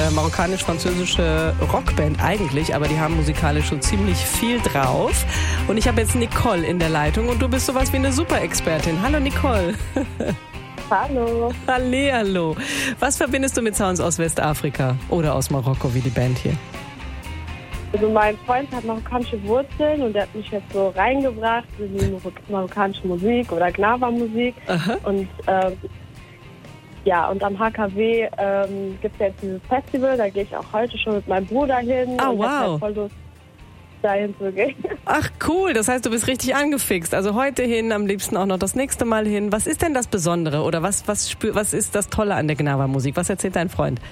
marokkanisch-französische Rockband eigentlich, aber die haben musikalisch schon ziemlich viel drauf. Und ich habe jetzt Nicole in der Leitung und du bist sowas wie eine Super-Expertin. Hallo Nicole. Hallo. Hallihallo. Was verbindest du mit Sounds aus Westafrika oder aus Marokko wie die Band hier? Also mein Freund hat marokkanische Wurzeln und der hat mich jetzt so reingebracht in die marokkanische Musik oder Gnawa-Musik. Und und am HKW gibt es jetzt dieses Festival, da gehe ich auch heute schon mit meinem Bruder hin. Oh, und wow. halt voll Lust, dahin zu gehen. Ach cool, das heißt, du bist richtig angefixt. Also heute hin, am liebsten auch noch das nächste Mal hin. Was ist denn das Besondere oder was ist das Tolle an der Gnawa-Musik? Was erzählt dein Freund?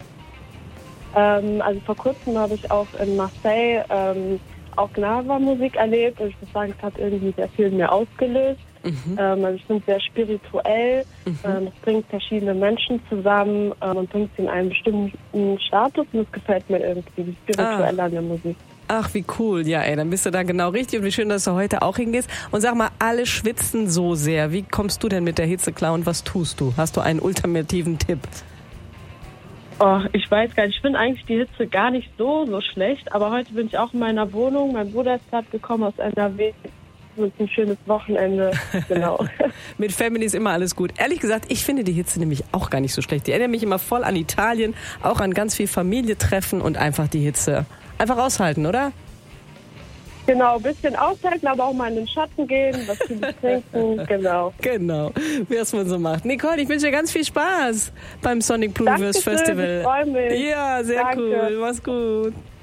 Also vor kurzem habe ich auch in Marseille auch Gnawa-Musik erlebt und ich muss sagen, es hat irgendwie sehr viel in mir ausgelöst. Also ich finde es sehr spirituell, es bringt verschiedene Menschen zusammen und bringt sie in einen bestimmten Status und es gefällt mir irgendwie, die spirituelle an der Musik. Ach, wie cool. Ja, dann bist du da genau richtig und wie schön, dass du heute auch hingehst. Und sag mal, alle schwitzen so sehr. Wie kommst du denn mit der Hitze klar und was tust du? Hast du einen ultimativen Tipp? Oh, ich weiß gar nicht. Ich finde eigentlich die Hitze gar nicht so schlecht. Aber heute bin ich auch in meiner Wohnung. Mein Bruder ist gerade gekommen aus NRW. Und ein schönes Wochenende. Genau. Mit Family ist immer alles gut. Ehrlich gesagt, ich finde die Hitze nämlich auch gar nicht so schlecht. Die erinnert mich immer voll an Italien, auch an ganz viel Familie treffen und einfach die Hitze einfach aushalten, oder? Genau, ein bisschen aushalten, aber auch mal in den Schatten gehen, was zu trinken, genau. Genau, wie es man so macht. Nicole, ich wünsche dir ganz viel Spaß beim Sonic Blueverse Festival. Ich freue mich. Ja, sehr cool. Mach's gut.